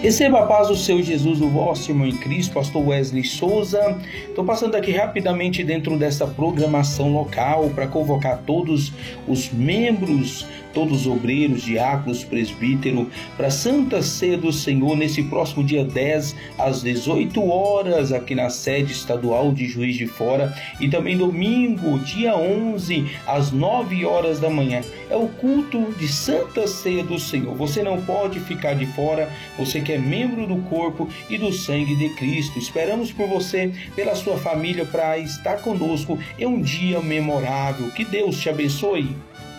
Receba a paz do seu Jesus, o vosso irmão em Cristo, pastor Wesley Souza. Estou passando aqui rapidamente dentro dessa programação local para convocar todos os membros, todos os obreiros, diáconos, presbíteros, para a Santa Ceia do Senhor nesse próximo dia 10 às 18 horas aqui na sede estadual de Juiz de Fora, e também domingo, dia 11 às 9 horas da manhã. É o culto de Santa Ceia do Senhor. Você não pode ficar de fora, você que é membro do corpo e do sangue de Cristo. Esperamos por você, pela sua família, para estar conosco em um dia memorável. Que Deus te abençoe.